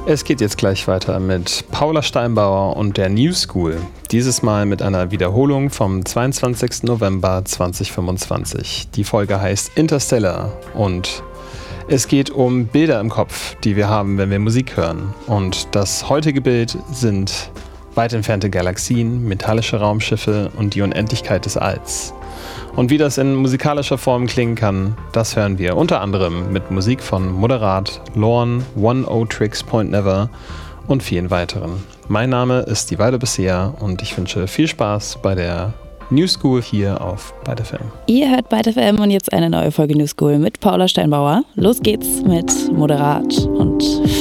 Es geht jetzt gleich weiter mit Paula Steinbauer und der New School. Dieses Mal mit einer Wiederholung vom 22. November 2025. Die Folge heißt Interstellar und es geht um Bilder im Kopf, die wir haben, wenn wir Musik hören. Und das heutige Bild sind weit entfernte Galaxien, metallische Raumschiffe und die Unendlichkeit des Alls. Und wie das in musikalischer Form klingen kann, das hören wir unter anderem mit Musik von Moderat, Lorn, One O Tricks Point Never und vielen weiteren. Mein Name ist Divido Bessea und ich wünsche viel Spaß bei der New School hier auf Byte FM. Ihr hört Byte FM und jetzt eine neue Folge New School mit Paula Steinbauer. Los geht's mit Moderat und